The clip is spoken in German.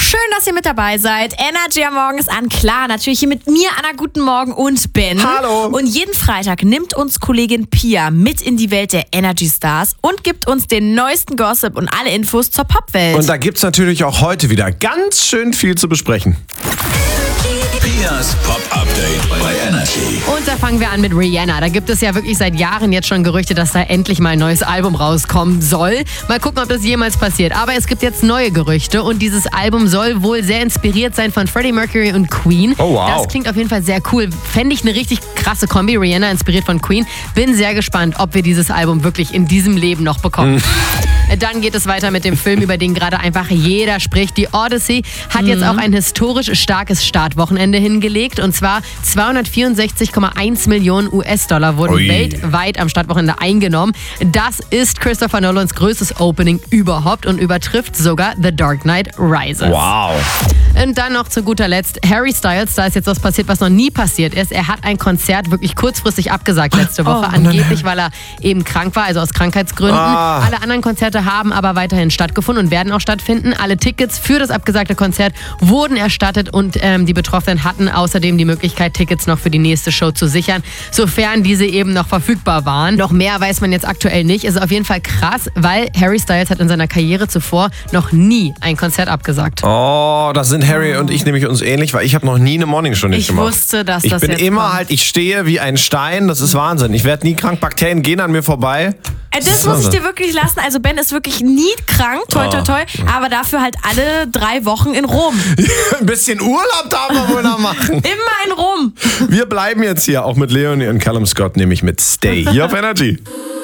Schön, dass ihr mit dabei seid. Energy am Morgen ist an. Klar, natürlich hier mit mir, Anna, guten Morgen und Ben. Hallo. Und jeden Freitag nimmt uns Kollegin Pia mit in die Welt der Energy Stars und gibt uns den neuesten Gossip und alle Infos zur Popwelt. Und da gibt's natürlich auch heute wieder ganz schön viel zu besprechen. Pias Pop-Update bei Energy. Und da fangen wir an mit Rihanna. Da gibt es ja wirklich seit Jahren jetzt schon Gerüchte, dass da endlich mal ein neues Album rauskommen soll. Mal gucken, ob das jemals passiert. Aber es gibt jetzt neue Gerüchte und dieses Album soll wohl sehr inspiriert sein von Freddie Mercury und Queen. Oh, wow. Das klingt auf jeden Fall sehr cool. Fände ich eine richtig krasse Kombi. Rihanna inspiriert von Queen. Bin sehr gespannt, ob wir dieses Album wirklich in diesem Leben noch bekommen. Dann geht es weiter mit dem Film, über den gerade einfach jeder spricht. Die Odyssey hat jetzt auch ein historisch starkes Startwochenende hingelegt. Und zwar 264,1 Millionen US-Dollar wurden weltweit am Startwochenende eingenommen. Das ist Christopher Nolans größtes Opening überhaupt und übertrifft sogar The Dark Knight Rises. Wow. Und dann noch zu guter Letzt Harry Styles. Da ist jetzt was passiert, was noch nie passiert ist. Er hat ein Konzert wirklich kurzfristig abgesagt letzte Woche. Angeblich, weil er eben krank war, also aus Krankheitsgründen. Alle anderen Konzerte haben aber weiterhin stattgefunden und werden auch stattfinden. Alle Tickets für das abgesagte Konzert wurden erstattet und die Betroffenen hatten außerdem die Möglichkeit, Tickets noch für die nächste Show zu sichern, sofern diese eben noch verfügbar waren. Noch mehr weiß man jetzt aktuell nicht. Es ist auf jeden Fall krass, weil Harry Styles hat in seiner Karriere zuvor noch nie ein Konzert abgesagt. Oh, das sind Harry und ich nämlich uns ähnlich, weil ich habe noch nie eine Morningshow nicht gemacht. Ich wusste, dass ich das bin jetzt immer kommt. halt, ich stehe wie ein Stein, das ist Wahnsinn. Ich werde nie krank, Bakterien gehen an mir vorbei. Das muss ich dir wirklich lassen. Also Ben ist wirklich nie krank, toi toi toi, aber dafür halt alle 3 Wochen in Rom. Ein bisschen Urlaub darf man wohl noch machen. Immer in Rom. Wir bleiben jetzt hier auch mit Leonie und Callum Scott, nämlich mit Stay hier auf Energy.